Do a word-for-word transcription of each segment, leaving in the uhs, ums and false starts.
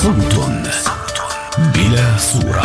صوت بلا صورة.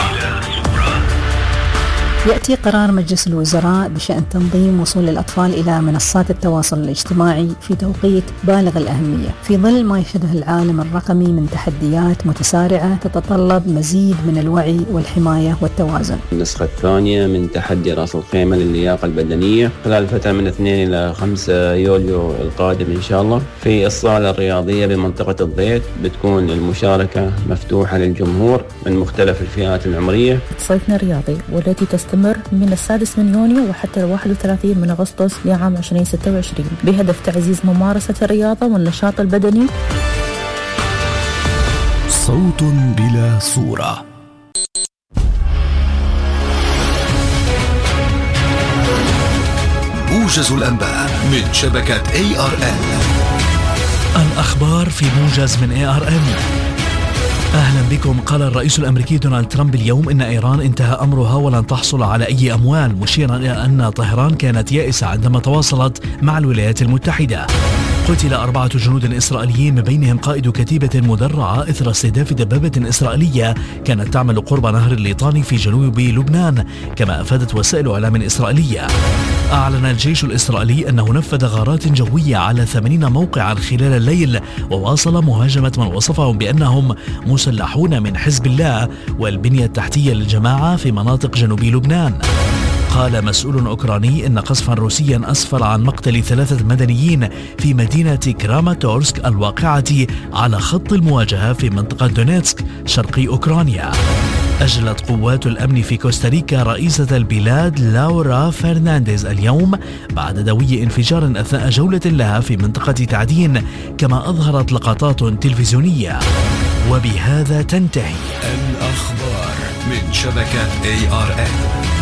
يأتي قرار مجلس الوزراء بشأن تنظيم وصول الأطفال إلى منصات التواصل الاجتماعي في توقيت بالغ الأهمية في ظل ما يشهده العالم الرقمي من تحديات متسارعة تتطلب مزيد من الوعي والحماية والتوازن. النسخة الثانية من تحدي رأس الخيمة للياقة البدنية خلال فترة من اثنين إلى خمسة يوليو القادم إن شاء الله في الصالة الرياضية بمنطقة الضيق. بتكون المشاركة مفتوحة للجمهور من مختلف الفئات العمرية. صيفنا الرياضي والتي تستمر من السادس من يونيو وحتى الواحد وثلاثين من أغسطس لعام ألفين وستة وعشرين بهدف تعزيز ممارسة الرياضة والنشاط البدني. صوت بلا صورة. موجز الأنباء من شبكة إيه آر إم. الأخبار في موجز من إيه آر إم. أهلا بكم. قال الرئيس الأمريكي دونالد ترامب اليوم إن إيران انتهى أمرها ولن تحصل على أي أموال، مشيرا إلى أن طهران كانت يائسة عندما تواصلت مع الولايات المتحدة. قتل أربعة جنود إسرائيليين من بينهم قائد كتيبة مدرعة إثر استهداف دبابة إسرائيلية كانت تعمل قرب نهر الليطاني في جنوب لبنان، كما أفادت وسائل إعلام إسرائيلية. أعلن الجيش الإسرائيلي أنه نفذ غارات جوية على ثمانين موقعا خلال الليل، وواصل مهاجمة من وصفهم بأنهم مسلحون من حزب الله والبنية التحتية للجماعة في مناطق جنوب لبنان. قال مسؤول أوكراني إن قصفا روسيا أسفر عن مقتل ثلاثة مدنيين في مدينة كراماتورسك الواقعة على خط المواجهة في منطقة دونيتسك شرقي أوكرانيا. أجلت قوات الأمن في كوستاريكا رئيسة البلاد لورا فرنانديز اليوم بعد دوي انفجار أثناء جولة لها في منطقة تعدين، كما أظهرت لقطات تلفزيونية. وبهذا تنتهي الأخبار من شبكة إيه آر إم.